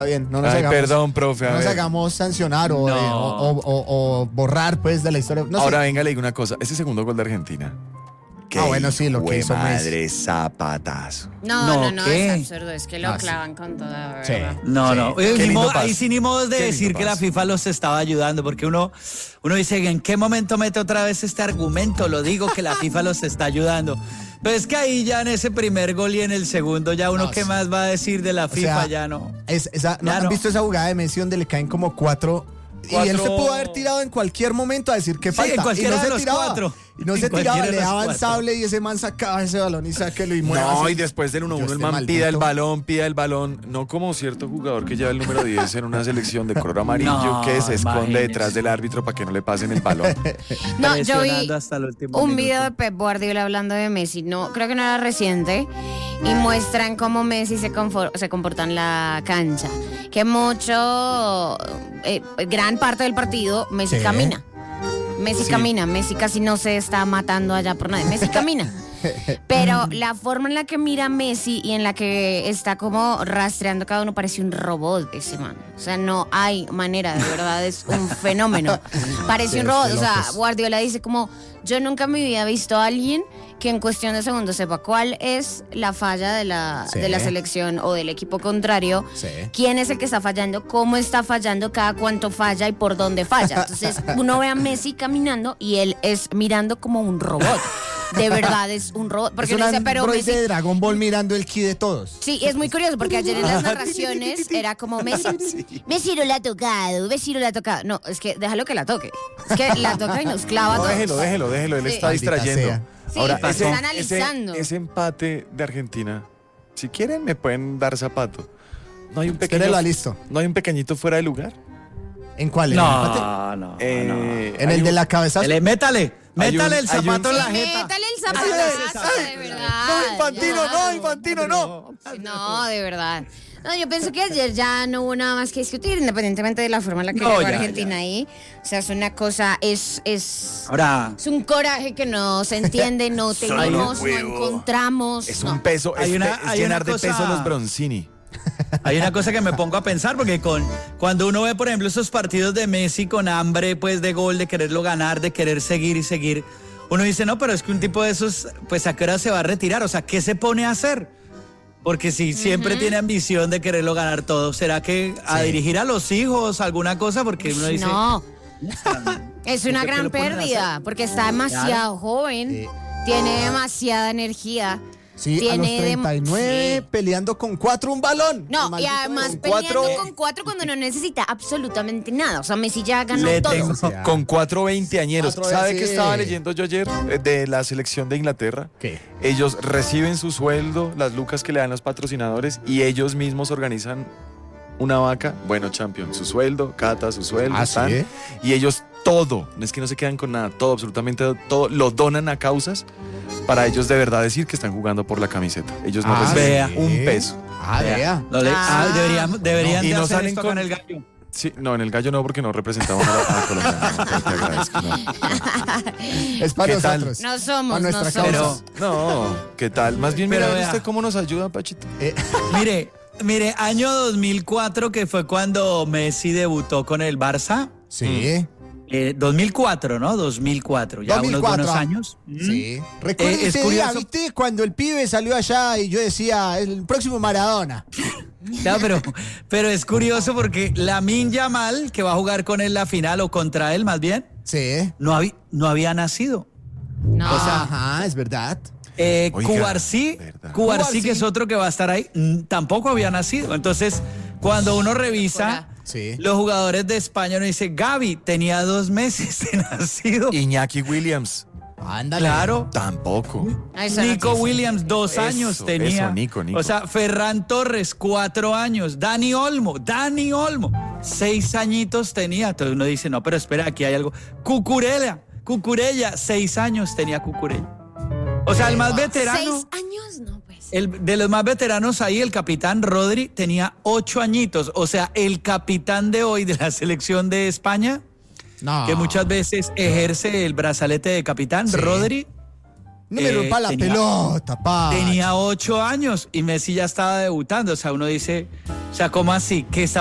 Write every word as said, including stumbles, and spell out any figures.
bien, no nos Ay, hagamos, perdón, profe. A no nos ver. hagamos sancionar o, No. eh, o, o- o borrar pues de la historia. No sé. Ahora venga, le digo una cosa. Ese segundo gol de Argentina. Ah, bueno, sí, lo que hizo Messi. madre, zapatazo. No, No, no, no, ¿qué? es absurdo, es que lo Ah, sí. clavan con toda, Sí. ¿verdad? No, Sí. no. Qué Eh, ni lindo modo- pase. ahí sí ni modo de Qué decir lindo que la pase. FIFA los estaba ayudando, porque uno, uno dice, ¿en qué momento mete otra vez este argumento? Lo digo que la FIFA los está ayudando. Pero es que ahí ya en ese primer gol y en el segundo, ya uno No, qué sí. más va a decir de la O FIFA, sea, ya no. Es, esa, ¿no Ya han no. visto esa jugada de Messi donde le caen como cuatro? Y él Cuatro- se pudo haber tirado en cualquier momento a decir que Sí, falta. en cualquiera y no de se los tiraba. cuatro. Y no En se tiraba, cualquiera de le los daban cuatro. sable y ese man sacaba ese balón y sáquelo y mueva. No, así. y después del uno uno Yo el este man pida el maldito. balón, pida el balón. No como cierto jugador que lleva el número diez en una selección de color amarillo No, que se esconde imagínese. detrás del árbitro para que no le pasen el balón. No, yo vi Presionando hasta el último un minuto. video de Pep Guardiola hablando de Messi, no, creo que no era reciente, y muestran cómo Messi se, confor- se comporta en la cancha. Que mucho, eh, gran parte del partido, Messi Sí. camina. Messi Sí. camina, Messi casi no se está matando allá por nadie, Messi camina. Pero la forma en la que mira Messi y en la que está como rastreando cada uno parece un robot ese man. O sea, no hay manera, de verdad es un fenómeno. Parece Sí, un robot. de O sea, locos. Guardiola dice como, yo nunca me había visto a alguien que en cuestión de segundos sepa cuál es la falla de la, Sí. de la selección o del equipo contrario, Sí. quién es el que está fallando, cómo está fallando, cada cuánto falla y por dónde falla. Entonces uno ve a Messi caminando y él es mirando como un robot. De verdad es un robot. Porque es uno un dice, pero androide Messi... de Dragon Ball mirando el ki de todos. Sí, es muy curioso porque ayer en las narraciones era como Messi, Messi no la ha tocado, Messi no la ha tocado. No, es que déjalo que la toque. Es que la toca y nos clava No, todo. déjelo, déjelo, déjelo. Él Sí. está Maldita distrayendo. sea. Sí, Ahora, pues, ese, está ese, analizando. ese empate de Argentina, si quieren me pueden dar zapato. No hay un pequeño, Espérelo, listo. no hay un pequeñito fuera de lugar. ¿En cuál? ¿En el empate? No, no, no. Eh, En hay el de un- la cabeza. Dele, métale, Hay métale un- el hay un- zapato en la Sí, jeta. métale el Ay, zapatazo, ay, de verdad. No, Infantino, ya. no, Infantino, no. No, de verdad. No, yo pienso que ayer ya no hubo nada más que discutir, independientemente de la forma en la que No, llegó ya, Argentina ya. ahí. O sea, es una cosa, es, es, Ahora, es un coraje que no se entiende, no tenemos, no huevo. encontramos. Es no. un peso, Hay es, una- pe- es hay llenar una de peso cosa- los Bronzini. hay una cosa que me pongo a pensar, porque con cuando uno ve, por ejemplo, esos partidos de Messi con hambre, pues, de gol, de quererlo ganar, de querer seguir y seguir, uno dice, no, pero es que un tipo de esos, pues, ¿a qué hora se va a retirar? O sea, ¿qué se pone a hacer? Porque si siempre tiene ambición de quererlo ganar todo, ¿será que a Sí. dirigir a los hijos alguna cosa? Porque uno dice, No, es una ¿Por qué gran lo ponen a pérdida, hacer? porque está demasiado joven, Sí. tiene demasiada energía. Sí, tiene a los dem- treinta y nueve sí. peleando con cuatro un balón. No, El y maldito además con peleando cuatro- con cuatro cuando no necesita absolutamente nada. O sea, Messi ya ganó Le todo. tengo sea, con cuatro veinteañeros. cuatro ¿Sabe veces. qué estaba leyendo yo ayer eh, de la selección de Inglaterra? ¿Qué? Ellos reciben su sueldo, las lucas que le dan los patrocinadores y ellos mismos organizan una vaca. Bueno, champion, su sueldo, Cata, su sueldo, Ah, ¿sí? tan, y ellos todo, no es que no se quedan con nada, todo, absolutamente todo, lo donan a causas para ellos de verdad decir que están jugando por la camiseta. Ellos no Ah, reciben ¿sí? un peso. Ah, vea. no le- Ah. ah, deberían, deberían No, y de no hacer salen esto con- con el gallo. Sí, no, en el gallo no, porque no representamos a, a Colombia. No, te agradezco, no. Es para ¿Qué tal? nosotros. No somos, A nuestra no somos. causa. No, ¿qué tal? Más bien, Pero mira vea. usted cómo nos ayuda, Pachito. Eh, Mire, mire, año dos mil cuatro, que fue cuando Messi debutó con el Barça. sí. Eh, dos mil cuatro, ¿no? dos mil cuatro, ya dos mil unos cuatro. buenos años. Sí. Recuerda Eh, es ese día, curioso. ¿viste? Cuando el pibe salió allá y yo decía, el próximo Maradona. Ya, pero, pero es curioso porque Lamine Yamal, que va a jugar con él la final, o contra él más bien, Sí. no, habí- no había nacido. No. O sea, Ajá, es verdad. Eh, Oiga, Cubarsí, verdad. Cubarsí, Cubarsí. que es otro que va a estar ahí, mm, tampoco había nacido. Entonces, cuando uno revisa Sí. los jugadores de España, uno dice, Gavi tenía dos meses de nacido. Iñaki Williams, Ándale. Claro. tampoco. Ah, esa Nico noticia. Williams, dos Eso, años tenía. eso, Nico, Nico. O sea, Ferran Torres, cuatro años. Dani Olmo, Dani Olmo, seis añitos tenía. Entonces uno dice, no, pero espera, aquí hay algo. Cucurella, Cucurella, seis años tenía Cucurella. O sea, el más veterano, ¿Seis años? No, pues. el, de los más veteranos ahí, el capitán Rodri tenía ocho añitos. O sea, el capitán de hoy de la selección de España, No. que muchas veces ejerce el brazalete de capitán, Sí. Rodri, No me eh, rompa la tenía- pelota, pa. Tenía ocho años y Messi ya estaba debutando. O sea, uno dice, o sea, ¿cómo así? ¿Qué está